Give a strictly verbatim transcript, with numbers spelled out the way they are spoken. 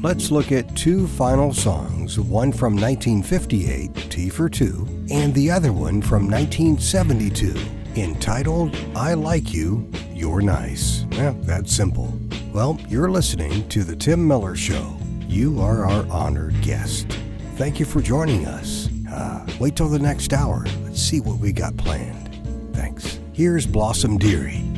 let's look at two final songs, one from nineteen fifty-eight, T for Two, and the other one from nineteen seventy-two, entitled I Like You, You're Nice. Yeah, that's simple. Well, you're listening to The Tim Miller Show. You are our honored guest. Thank you for joining us. Uh, wait till the next hour. Let's see what we got planned. Thanks. Here's Blossom Dearie.